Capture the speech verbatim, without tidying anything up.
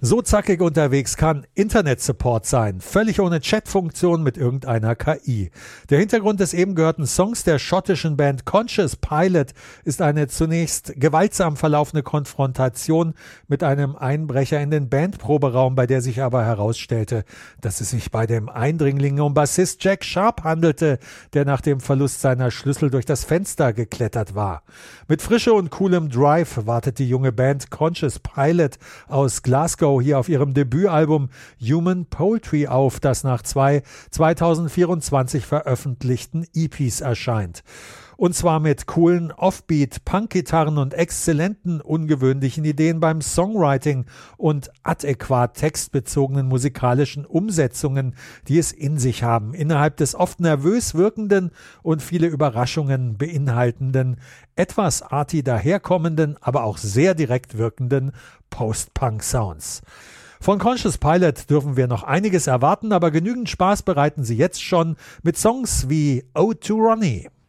So zackig unterwegs kann Internet-Support sein, völlig ohne Chat-Funktion mit irgendeiner K I. Der Hintergrund des eben gehörten Songs der schottischen Band Conscious Pilot ist eine zunächst gewaltsam verlaufende Konfrontation mit einem Einbrecher in den Bandproberaum, bei der sich aber herausstellte, dass es sich bei dem Eindringling um Bassist Jack Sharp handelte, der nach dem Verlust seiner Schlüssel durch das Fenster geklettert war. Mit Frische und coolem Drive wartet die junge Band Conscious Pilot aus Glasgow hier auf ihrem Debütalbum Human Poultry auf, das nach zwei zweitausendvierundzwanzig veröffentlichten E Ps erscheint. Und zwar mit coolen Offbeat-Punk-Gitarren und exzellenten, ungewöhnlichen Ideen beim Songwriting und adäquat textbezogenen musikalischen Umsetzungen, die es in sich haben, innerhalb des oft nervös wirkenden und viele Überraschungen beinhaltenden, etwas arty daherkommenden, aber auch sehr direkt wirkenden Post-Punk-Sounds. Von Conscious Pilot dürfen wir noch einiges erwarten, aber genügend Spaß bereiten sie jetzt schon mit Songs wie Ode to Ronnie.